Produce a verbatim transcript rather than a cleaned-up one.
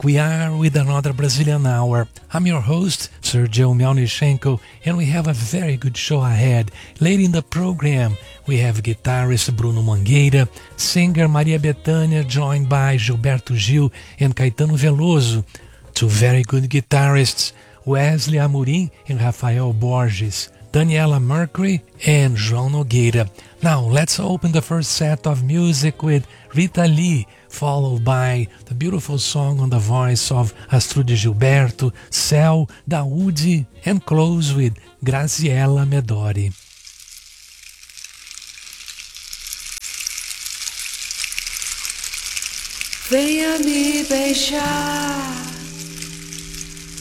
week we are with another Brazilian Hour. I'm your host, Sergio Melnichenko, and we have a very good show ahead. Later in the program, we have guitarist Bruno Mangueira, singer Maria Bethânia, joined by Gilberto Gil and Caetano Veloso. Two very good guitarists, Wesley Amorim and Rafael Borges, Daniela Mercury and João Nogueira. Now let's open the first set of music with Rita Lee, followed by the beautiful song on the voice of Astrud Gilberto, Céu, Daoud, and close with Graziella Medori. Venha me beijar,